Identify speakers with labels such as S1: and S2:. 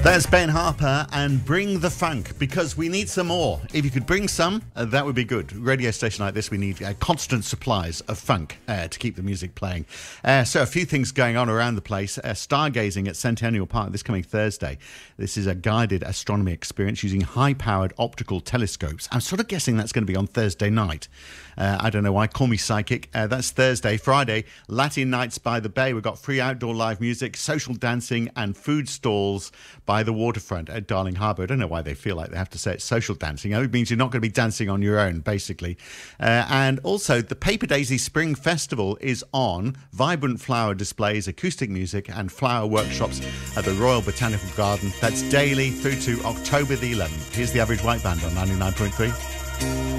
S1: There's Ben Harper and Bring the Funk, because we need some more. If you could bring some, that would be good. Radio station like this, we need constant supplies of funk to keep the music playing. So a few things going on around the place. Stargazing at Centennial Park this coming Thursday. This is a guided astronomy experience using high-powered optical telescopes. I'm sort of guessing that's going to be on Thursday night. I don't know why. Call me psychic. That's Thursday. Friday, Latin Nights by the Bay. We've got free outdoor live music, social dancing and food stalls by the waterfront at Darling Harbour. I don't know why they feel like they have to say it's social dancing. It means you're not going to be dancing on your own, basically. And also, the Paper Daisy Spring Festival is on. Vibrant flower displays, acoustic music and flower workshops at the Royal Botanical Garden. That's daily through to October the 11th. Here's the Average White Band on 99.3.